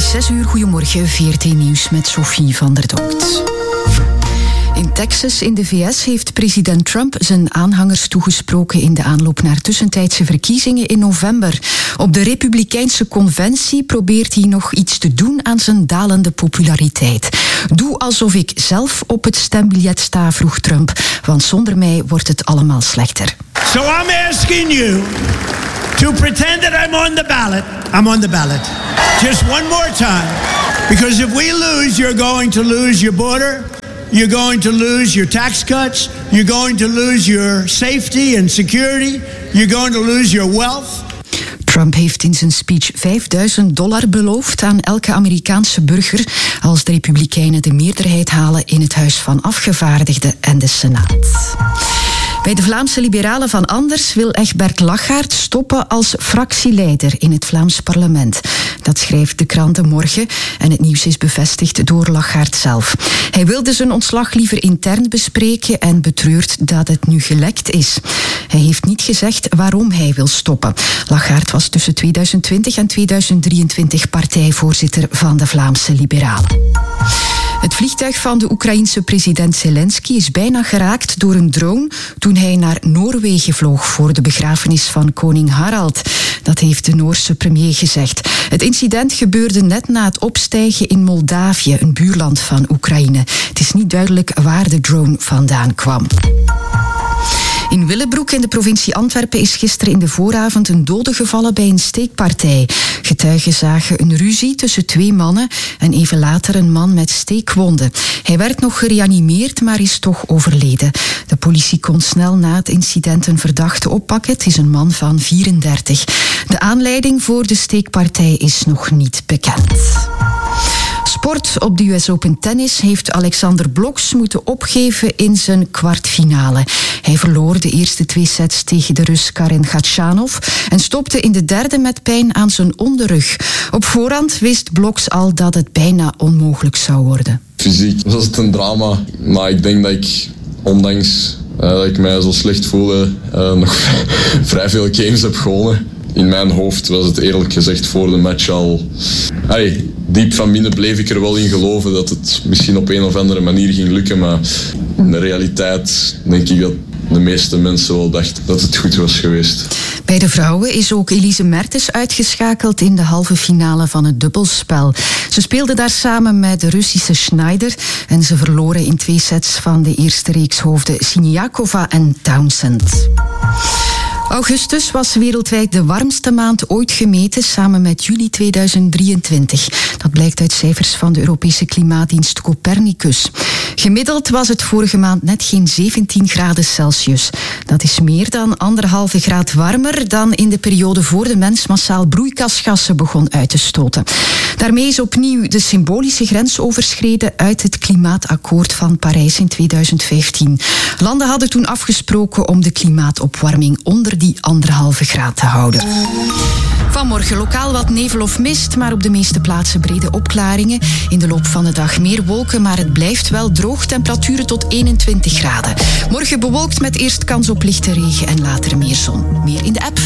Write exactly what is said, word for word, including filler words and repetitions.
is zes uur, goedemorgen, V R T Nieuws met Sophie van der Dokt. In Texas in de V S heeft president Trump zijn aanhangers toegesproken in de aanloop naar tussentijdse verkiezingen in november. Op de Republikeinse conventie probeert hij nog iets te doen aan zijn dalende populariteit. Doe alsof ik zelf op het stembiljet sta, vroeg Trump, want zonder mij wordt het allemaal slechter. So I'm asking you to pretend that I'm on the ballot. I'm on the ballot. Just one more time. Because if we lose, you're going to lose your border. You're going to lose your tax cuts. You're going to lose your safety and security. You're going to lose your wealth. Trump heeft in zijn speech vijfduizend dollar beloofd aan elke Amerikaanse burger als de Republikeinen de meerderheid halen in het Huis van Afgevaardigden en de Senaat. Bij de Vlaamse liberalen van Anders wil Egbert Lachaert stoppen als fractieleider in het Vlaams parlement. Dat schrijft de krant De Morgen en het nieuws is bevestigd door Lachaert zelf. Hij wilde zijn ontslag liever intern bespreken en betreurt dat het nu gelekt is. Hij heeft niet gezegd waarom hij wil stoppen. Lachaert was tussen tweeduizend twintig en tweeduizend drieëntwintig partijvoorzitter van de Vlaamse liberalen. Het vliegtuig van de Oekraïense president Zelensky is bijna geraakt door een drone toen hij naar Noorwegen vloog voor de begrafenis van koning Harald. Dat heeft de Noorse premier gezegd. Het incident gebeurde net na het opstijgen in Moldavië, een buurland van Oekraïne. Het is niet duidelijk waar de drone vandaan kwam. In Willebroek in de provincie Antwerpen is gisteren in de vooravond een dode gevallen bij een steekpartij. Getuigen zagen een ruzie tussen twee mannen en even later een man met steekwonden. Hij werd nog gereanimeerd, maar is toch overleden. De politie kon snel na het incident een verdachte oppakken. Het is een man van vierendertig. De aanleiding voor de steekpartij is nog niet bekend. Sport. Op de U S Open Tennis heeft Alexander Bloks moeten opgeven in zijn kwartfinale. Hij verloor de eerste twee sets tegen de Rus Karen Khachanov en stopte in de derde met pijn aan zijn onderrug. Op voorhand wist Bloks al dat het bijna onmogelijk zou worden. Fysiek was het een drama, maar ik denk dat ik, ondanks uh, dat ik mij zo slecht voelde, uh, nog vrij veel games heb gewonnen. In mijn hoofd was het eerlijk gezegd voor de match al... Hey, diep van binnen bleef ik er wel in geloven dat het misschien op een of andere manier ging lukken. Maar in de realiteit denk ik dat de meeste mensen wel dachten dat het goed was geweest. Bij de vrouwen is ook Elise Mertens uitgeschakeld in de halve finale van het dubbelspel. Ze speelde daar samen met de Russische Schneider en ze verloren in twee sets van de eerste reeks hoofden Siniakova en Townsend. Augustus was wereldwijd de warmste maand ooit gemeten, samen met juli tweeduizend drieëntwintig. Dat blijkt uit cijfers van de Europese klimaatdienst Copernicus. Gemiddeld was het vorige maand net geen zeventien graden Celsius. Dat is meer dan anderhalve graad warmer dan in de periode voor de mens massaal broeikasgassen begon uit te stoten. Daarmee is opnieuw de symbolische grens overschreden uit het klimaatakkoord van Parijs in tweeduizend vijftien. Landen hadden toen afgesproken om de klimaatopwarming onder die anderhalve graad te houden. Vanmorgen lokaal wat nevel of mist, maar op de meeste plaatsen brede opklaringen. In de loop van de dag meer wolken, maar het blijft wel droog. Temperaturen tot eenentwintig graden. Morgen bewolkt met eerst kans op lichte regen en later meer zon. Meer in de app.